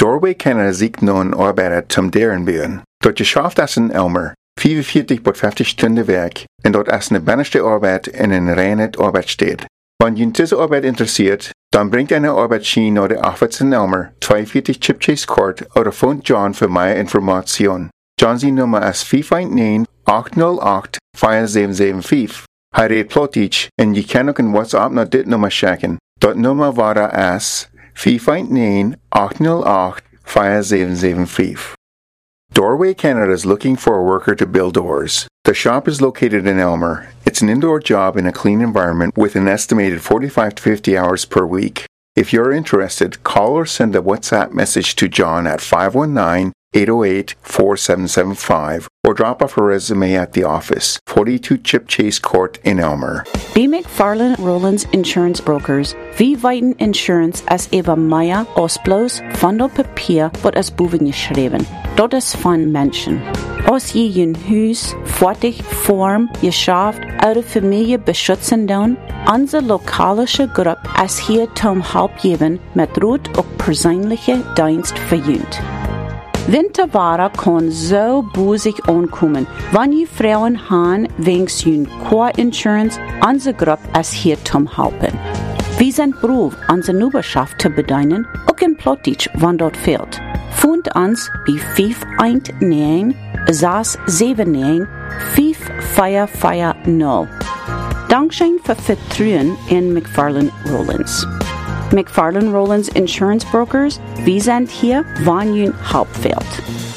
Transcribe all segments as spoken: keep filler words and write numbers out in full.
Doorway Canada ziet nun arbeidet zum deren buen. Dort geschafft als in Elmer, vierundvierzig bis fünfzig Stunden Werk, und dort als eine banneste Arbeit in een reine Arbeit steht. Wenn Ihnen diese Arbeit interessiert, dann bringt eine Arbeitsschiene oder Office in Elmer, zweiundvierzig Chipchase Court oder phone John für mehr Informationen. John sie Nummer ist vier fünf neun, acht null acht, vier sieben sieben fünf. Hij redt Plotich und je kan ook een WhatsApp naar dit nummer schicken. Dat nummer war es vier fünf neun, acht null acht, vier sieben sieben fünf. Doorway Canada is looking for a worker to build doors. The shop is located in Elmer. It's an indoor job in a clean environment with an estimated forty-five to fifty hours per week. If you're interested, call or send a WhatsApp message to John at five one nine, eight oh eight, four seven seven five or drop off a resume at the office, forty-two Chipchase Court in Elmer. B. McFarlane Rollins Insurance Brokers. Vi weiten Insurance as Eva Maya Osblows van op papier wat as boven geschreven. Dat is van mensen. Als je je huis volledig vorm, geschaft, oude familie beschützen doen, onze lokalische groep as hier tom help geven met rood ook persoonlijke dienst verjunt. Winterware kan zo boezig aankomen, wanneer je vrouwen gaan wengs je core-insurance onze groep as hier tom helpen. We zijn beroep onze nubberschaft te bedienen, ook in Plotich, wanneer dat fehlt. Fund ons bij vijf een negen, zes zeven negen, vijf vier vier nul. Dankzij voor vertrouwen in McFarlane Rollins. McFarlane Rollins Insurance Brokers, wir sind hier, wann ihr Help fehlt.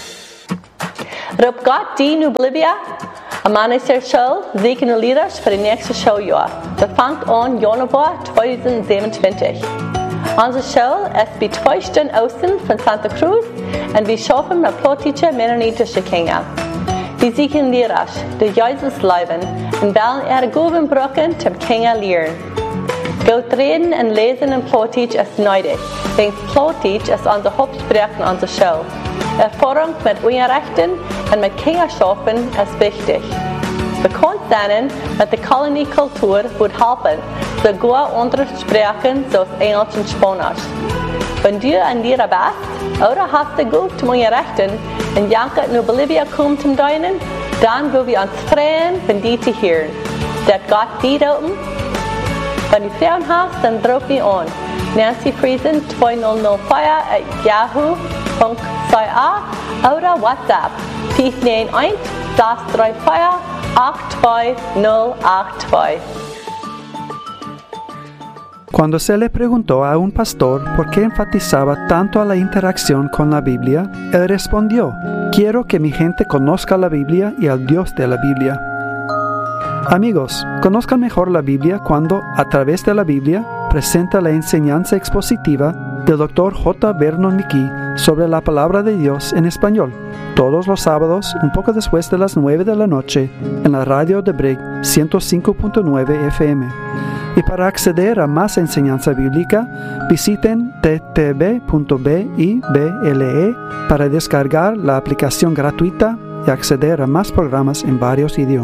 Rob Gott die in Bolivia, een man is er show, zeker nu leaders voor de nächste showjaar. Dat vangt aan januari twintig zevenentwintig. Onze show ist bij twee stunden oosten van Santa Cruz en we schaffen met plotische mennonitische kingen. Die zieken leaders, de Jezus leven en willen er govenbrokken zum kingen leren. Goud reden en lezen in Plotich is nodig. Denkt Plotich is onze hoofdspreken onze show. Erfahrung mit Unrechten und mit Kinderschaffen ist wichtig. Bekannt sein mit der Koloniekultur wird helfen, sogar andere Sprachen so Englisch und Spanisch. Wenn du ein Lehrer bist oder hast du gut zum Unrechten und janket nur Bolivia kommt zum Deinen, dann will wir uns freuen, wenn die zu hören. Das Gott die oben. Wenn du Frauen hast, dann ruf mich an. Nancy Friesen zweitausendvier at yahoo punkt ca oder WhatsApp vier neun eins, sechs drei vier, acht zwei null acht zwei. Cuando se le preguntó a un pastor por qué enfatizaba tanto a la interacción con la Biblia, él respondió: quiero que mi gente conozca la Biblia y al Dios de la Biblia. Amigos, conozcan mejor la Biblia cuando, a través de la Biblia, presenta la enseñanza expositiva del doctor J. Vernon McGee sobre la palabra de Dios en español, todos los sábados, un poco después de las nueve de la noche, en la radio de Brig ciento cinco punto nueve F M. Y para acceder a más enseñanza bíblica, visiten t t b punto b i b l e para descargar la aplicación gratuita y acceder a más programas en varios idiomas.